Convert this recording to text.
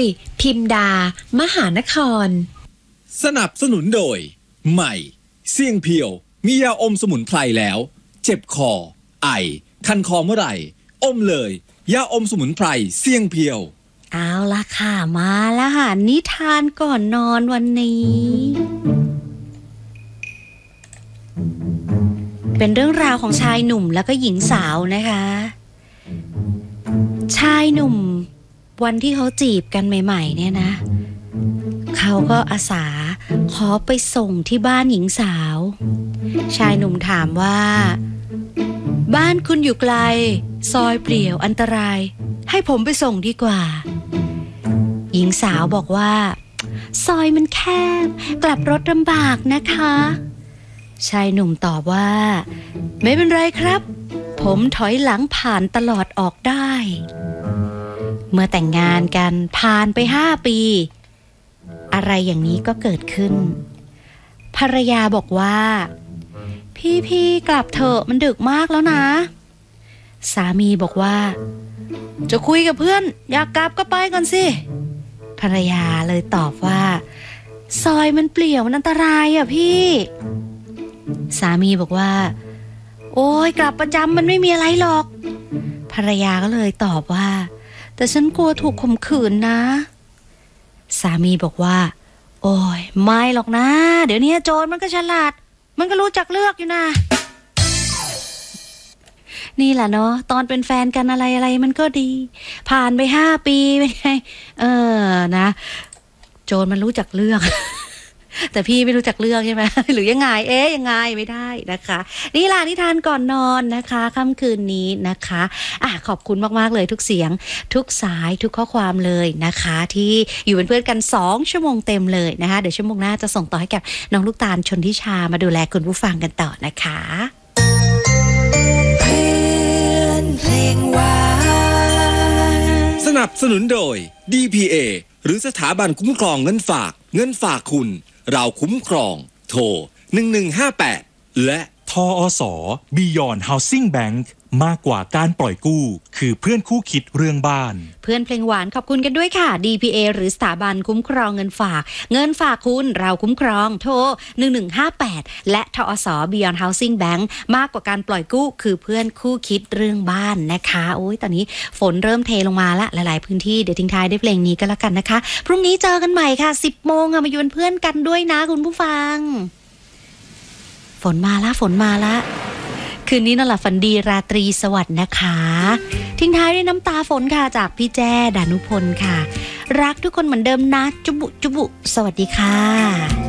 ยพิมดามหานครสนับสนุนโดยใหม่เสี่ยงเพียวมียาอมสมุนไพรแล้วเจ็บคอไอคันคอเมื่อไหร่อมเลยยาอมสมุนไพรเสี่ยงเพียวเอาละค่ะมาแล้วค่ะนิทานก่อนนอนวันนี้เป็นเรื่องราวของชายหนุ่มแล้วก็หญิงสาวนะคะชายหนุ่มวันที่เขาจีบกันใหม่ๆเนี่ยนะเขาก็อาสาขอไปส่งที่บ้านหญิงสาวชายหนุ่มถามว่าบ้านคุณอยู่ไกลซอยเปลี่ยวอันตรายให้ผมไปส่งดีกว่าหญิงสาวบอกว่าซอยมันแคบกลับรถลำบากนะคะชายหนุ่มตอบว่าไม่เป็นไรครับผมถอยหลังผ่านตลอดออกได้เมื่อแต่งงานกันผ่านไป5 ปีอะไรอย่างนี้ก็เกิดขึ้นภรรยาบอกว่าพี่กลับเถอะมันดึกมากแล้วนะสามีบอกว่าจะคุยกับเพื่อนอยากกลับก็ไปก่อนสิภรรยาเลยตอบว่าซอยมันเปลี่ยวมันอันตรายอ่ะพี่สามีบอกว่าโอ้ยกลับประจำมันไม่มีอะไรหรอกภรรยาก็เลยตอบว่าแต่ฉันกลัวถูกข่มขืนนะสามีบอกว่าโอ้ยไม่หรอกนะเดี๋ยวนี้โจรมันก็ฉลาดมันก็รู้จักเลือกอยู่นะนี่แหละเนาะตอนเป็นแฟนกันอะไรมันก็ดีผ่านไป5 ปีเป็นไงนะโจรมันรู้จักเลือก แต่พี่ไม่รู้จักเลือกใช่ไหม หรือยังไงยังไงไม่ได้นะคะนี่ล่ะนิทานก่อนนอนนะคะค่ำคืนนี้นะคะขอบคุณมากๆเลยทุกเสียงทุกสายทุกข้อความเลยนะคะที่อยู่เป็นเพื่อนกัน2 ชั่วโมงเต็มเลยนะคะเดี๋ยวชั่วโมงหน้าจะส่งต่อให้กับน้องลูกตาลชนทิชามาดูแลคุณผู้ฟังกันต่อนะคะเพื่อนเพลงหวานสนับสนุนโดย DPA หรือสถาบันคุ้มครองเงินฝากคุณเราคุ้มครองโทร1158และทอสBeyond Housing Bank มากกว่าการปล่อยกู้คือเพื่อนคู่คิดเรื่องบ้านเพื่อนเพลงหวานขอบคุณกันด้วยค่ะ DPA หรือสถาบันคุ้มครองเงินฝากคุณเราคุ้มครองโทร1158และทอสBeyond Housing Bank มากกว่าการปล่อยกู้คือเพื่อนคู่คิดเรื่องบ้านนะคะโอ้ยตอนนี้ฝนเริ่มเทลงมาละหลายๆพื้นที่เดี๋ยวทิ้งท้ายด้วยเพลงนี้ก็แล้วกันนะคะพรุ่งนี้เจอกันใหม่ค่ะ 10 โมงมาอยู่เป็นเพื่อนกันด้วยนะคุณผู้ฟังฝนมาละคืนนี้นอนหลับฝันดีราตรีสวัสดิ์นะคะทิ้งท้ายด้วยน้ำตาฝนค่ะจากพี่แจ้ดานุพลค่ะรักทุกคนเหมือนเดิมนะจุบุสวัสดีค่ะ